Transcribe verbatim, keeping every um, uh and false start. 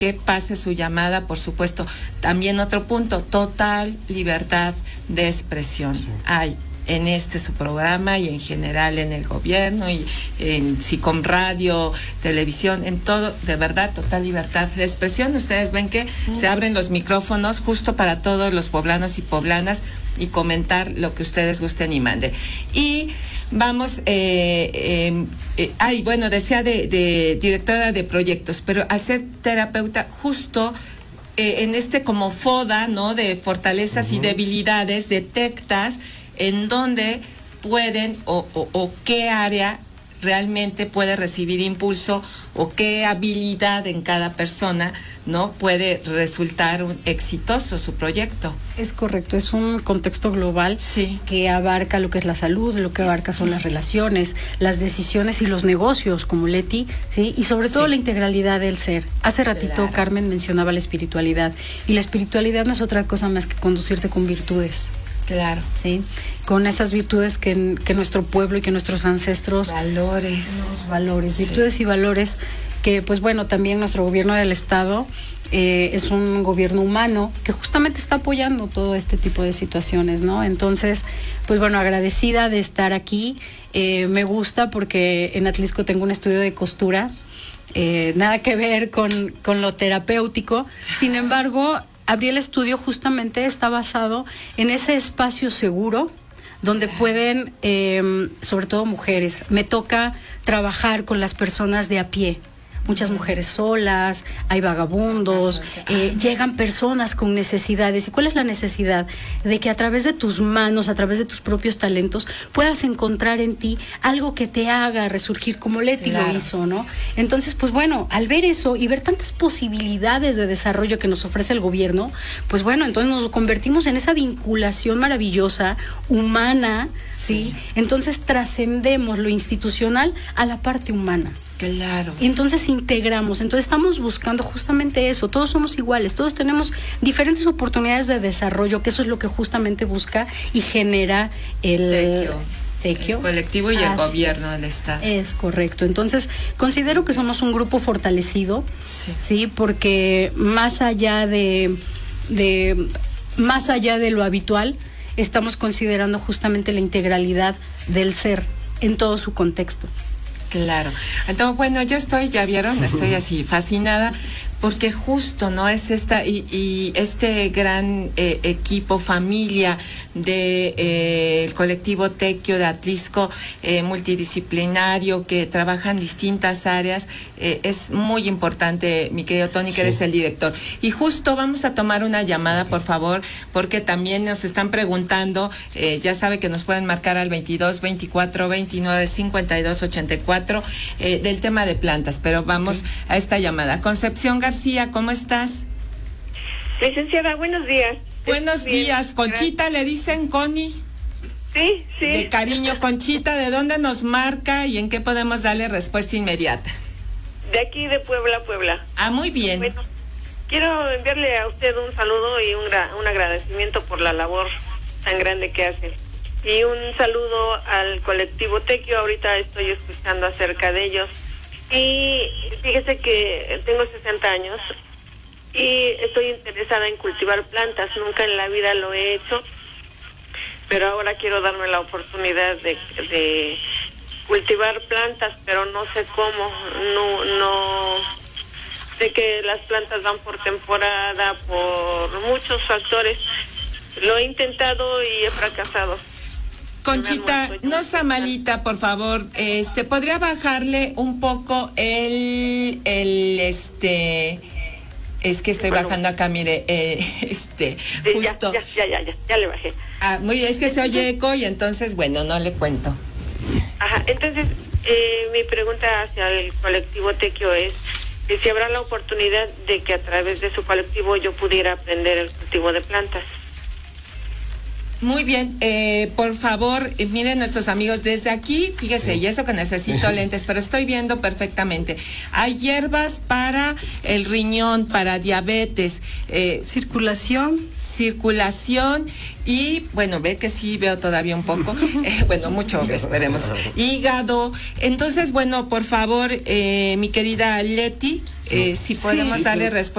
que pase su llamada, por supuesto. También otro punto, total libertad de expresión. Sí. Hay en este su programa y en general en el gobierno y en SICOM Radio, televisión, en todo, de verdad, total libertad de expresión. Ustedes ven que mm. se abren los micrófonos justo para todos los poblanos y poblanas y comentar lo que ustedes gusten y manden. Y vamos, eh, eh, eh, ay, bueno, decía de, de directora de proyectos, pero al ser terapeuta, justo eh, en este como FODA, ¿no? De fortalezas uh-huh. y debilidades, detectas en dónde pueden o, o, o qué área realmente puede recibir impulso o qué habilidad en cada persona, ¿no? Puede resultar un exitoso su proyecto. Es correcto, es un contexto global sí. que abarca lo que es la salud, lo que abarca son las relaciones, las decisiones y los negocios, como Leti, ¿sí? Y sobre todo sí. la integralidad del ser. Hace ratito claro. Carmen mencionaba la espiritualidad, y la espiritualidad no es otra cosa más que conducirte con virtudes. Claro. Sí, con esas virtudes que, que nuestro pueblo y que nuestros ancestros... Valores. Valores, sí. virtudes y valores que, pues bueno, también nuestro gobierno del Estado eh, es un gobierno humano que justamente está apoyando todo este tipo de situaciones, ¿no? Entonces, pues bueno, agradecida de estar aquí. Eh, me gusta porque en Atlisco tengo un estudio de costura, eh, nada que ver con, con lo terapéutico. Sin embargo, abrí el estudio, justamente está basado en ese espacio seguro donde pueden, eh, sobre todo mujeres, me toca trabajar con las personas de a pie. Muchas mujeres solas, hay vagabundos, eh, llegan personas con necesidades. ¿Y cuál es la necesidad? De que a través de tus manos, a través de tus propios talentos, puedas encontrar en ti algo que te haga resurgir como Leti claro. lo hizo, ¿no? Entonces, pues bueno, al ver eso y ver tantas posibilidades de desarrollo que nos ofrece el gobierno, pues bueno, entonces nos convertimos en esa vinculación maravillosa, humana, ¿sí? ¿sí? Entonces trascendemos lo institucional a la parte humana. Claro. Y entonces integramos, entonces estamos buscando justamente eso, todos somos iguales, todos tenemos diferentes oportunidades de desarrollo, que eso es lo que justamente busca y genera el Tequio, Tequio. el colectivo y el Así gobierno es. del Estado. Es correcto, entonces considero que somos un grupo fortalecido, sí, ¿sí? Porque más allá de, de, más allá de lo habitual, estamos considerando justamente la integralidad del ser en todo su contexto. Claro. Entonces, bueno, yo estoy, ya vieron, estoy así fascinada porque justo, ¿no? Es esta y, y este gran eh, equipo, familia de eh, el colectivo Tequio de Atlisco, eh, multidisciplinario, que trabaja en distintas áreas, eh, es muy importante, mi querido Tony, que sí. eres el director. Y justo vamos a tomar una llamada, por favor, porque también nos están preguntando, eh, ya sabe que nos pueden marcar al veintidós, veinticuatro, veintinueve, cincuenta y dos, ochenta y cuatro, eh, del tema de plantas, pero vamos sí. a esta llamada. Concepción García, ¿cómo estás? Licenciada, buenos días. Buenos Bien, días, Conchita, gracias. Le dicen Connie. Sí, sí. De cariño, Conchita, ¿de dónde nos marca y en qué podemos darle respuesta inmediata? De aquí, de Puebla, Puebla. Ah, muy bien. Bueno, quiero enviarle a usted un saludo y un, un agradecimiento por la labor tan grande que hace. Y un saludo al colectivo Tequio, ahorita estoy escuchando acerca de ellos. Y fíjese que tengo sesenta años y estoy interesada en cultivar plantas. Nunca en la vida lo he hecho, pero ahora quiero darme la oportunidad de, de cultivar plantas, pero no sé cómo. No, no sé que las plantas van por temporada, por muchos factores. Lo he intentado y he fracasado. Conchita, no sea malita, por favor. Este, ¿podría bajarle un poco el, el, este, es que estoy bueno. bajando acá, mire, eh, este, sí, justo. Ya, ya, ya, ya, ya le bajé. Ah, muy bien, es que se oye eco y entonces, bueno, no le cuento. Ajá, entonces, eh, mi pregunta hacia el colectivo Tequio es que si habrá la oportunidad de que a través de su colectivo yo pudiera aprender el cultivo de plantas. Muy bien, eh, por favor, eh, miren nuestros amigos, desde aquí, fíjese, y eso que necesito lentes, pero estoy viendo perfectamente. Hay hierbas para el riñón, para diabetes, eh, circulación, circulación y, bueno, ve que sí veo todavía un poco, eh, bueno, mucho, esperemos, hígado. Entonces, bueno, por favor, eh, mi querida Leti, eh, si podemos sí, darle respuesta.